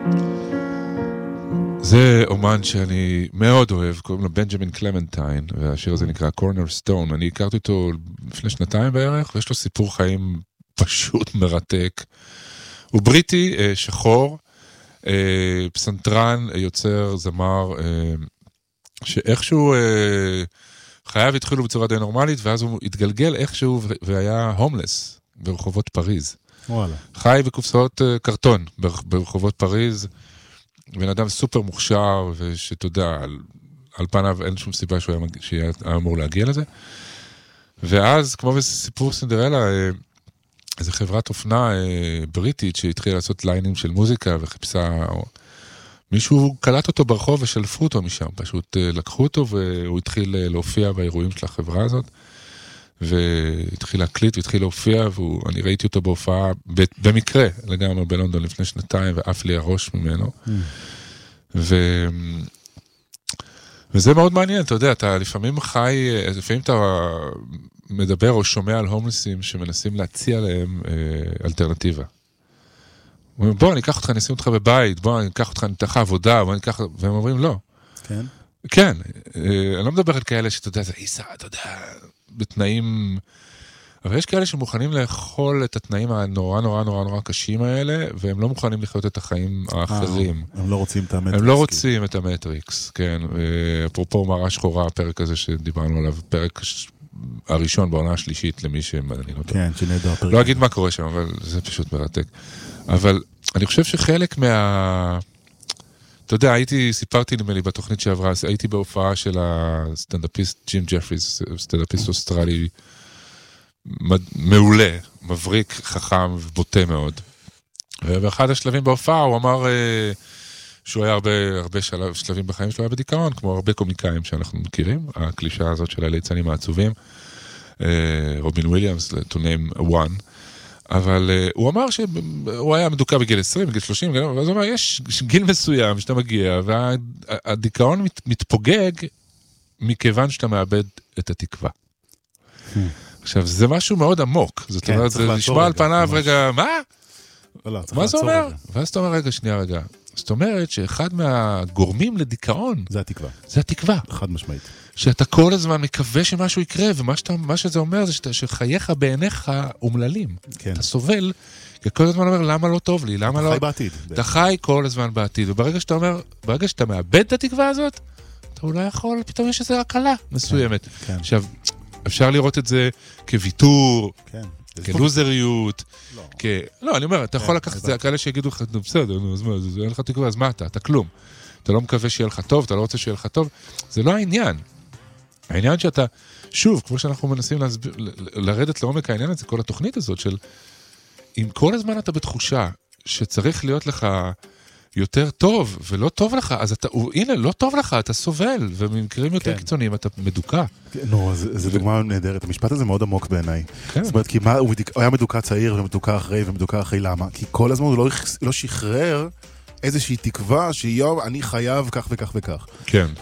זה אומן שאני מאוד אוהב, קוראים לו בנג'מין קלמנטיין, והשיר הזה נקרא קורנרסטון. אני הכרתי אותו לפני 2 בערך, ויש לו סיפור חיים פשוט מרתק. הוא בריטי, שחור, פסנתרן, יוצר, זמר, שאיכשהו חייו התחילו בצורה די נורמלית, ואז הוא התגלגל איכשהו והיה הומלס ברחובות פריז. וואלה. חי בקופסאות קרטון ברחובות פריז, בן אדם סופר מוכשר, ושתודע, על פניו אין שום סיבה שיהיה אמור להגיע לזה. ואז, כמו בסיפור סינדרלה, איזו חברת אופנה בריטית שהתחילה לעשות ליינים של מוזיקה וחיפשה, מישהו קלט אותו ברחוב ושלפו אותו משם, פשוט לקחו אותו והוא התחיל להופיע באירועים של החברה הזאת, והתחיל להקליט והתחיל להופיע, ואני ראיתי אותו בהופעה במקרה לגמרי בלונדון לפני 2 ואף לי הראש ממנו. וזה מאוד מעניין, אתה יודע, אתה לפעמים לפעמים אתה מדבר או שומע על הומלסים שמנסים להציע להם אלטרנטיבה. בוא, אני אקח אותך, אני אשים אותך בבית, בוא, אני אקח אותך, אני אתן לך עבודה, והם אומרים לא. כן? כן, אני לא מדבר על כאלה שאתה יודע, זה עיסה, אתה יודע, בתנאים, אבל יש כאלה שמוכנים לאכול את התנאים הנורא נורא נורא נורא קשים האלה, והם לא מוכנים לחיות את החיים האחרים. הם לא רוצים את המטריקס. הם לא רוצים את המטריקס, כן. אפרופו מראה שחורה, הפרק הזה שדיברנו עליו, פרק הראשון בעונה השלישית למי שמעניין אותו. כן, שנדע הפרק. לא אגיד מה קורה שם, אבל זה פשוט מרתק. אבל אני חושב שחלק אתה יודע, סיפרתי נדמה לי בתוכנית שעברה, הייתי בהופעה של הסטנדאפיסט ג'ים ג'פריס, סטנדאפיסט אוסטרלי מעולה, מבריק, חכם ובוטה מאוד. ובאחד השלבים בהופעה הוא אמר שהוא היה הרבה שלבים בחיים שלו היה בדיכאון, כמו הרבה קומיקאים שאנחנו מכירים, הקלישה הזאת של הליצנים העצובים, רובין וויליאמס, to name one, אבל הוא אמר שהוא היה מדוכא בגיל 20, בגיל 30, ואז הוא אמר, יש גיל מסוים שאתה מגיע, והדיכאון מתפוגג מכיוון שאתה מאבד את התקווה. עכשיו, זה משהו מאוד עמוק. זאת אומרת, זה נשמע על פניו, רגע, מה? מה זה אומר? ואז אתה אומר, רגע. זאת אומרת שאחד מהגורמים לדיכאון, זה התקווה. זה התקווה. חד משמעית. שאתה כל הזמן מקווה שמשהו יקרה, ומה שזה אומר זה שחייך בעיניך אומללים. אתה סובל, כי כל הזמן אומר, למה לא טוב לי? למה לא? אתה חי בעתיד. אתה חי כל הזמן בעתיד, וברגע שאתה אומר, ברגע שאתה מאבד את התקווה הזאת, אתה אולי יכול, פתאום יש איזו הקלה מסוימת. עכשיו, אפשר לראות את זה כוויתור, כלוזריות, לא, אני אומר, אתה יכול לקחת את זה, כאלה שיגידו לך, בסדר, אז מה, אין לך תקווה, אז מה אתה? אתה כלום. אתה לא מקווה שיהיה לך טוב, אתה לא רוצה שיהיה לך טוב, זה לא העניין. העניין שאתה, שוב, כמו שאנחנו מנסים לרדת לעומק העניין הזה, כל התוכנית הזאת של, אם כל הזמן אתה בתחושה שצריך להיות לך יותר טוב, ולא טוב לך, אז הנה, לא טוב לך, אתה סובל, ובמקרים יותר קיצוניים אתה מדוכא. נו, זו דוגמה נהדרת. המשפט הזה מאוד עמוק בעיניי. זאת אומרת, כי הוא היה מדוכא צעיר, ומדוכא אחרי, למה? כי כל הזמן הוא לא שחרר איזושהי תקווה שיום אני חייב כך וכך וכך. כן.